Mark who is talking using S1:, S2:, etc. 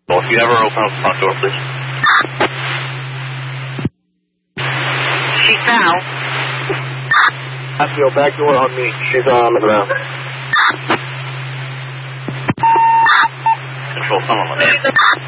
S1: Well, if you ever open up the front door, please.
S2: She fell.
S3: Pascal, back door on me. She's on the ground.
S1: Control, someone let me.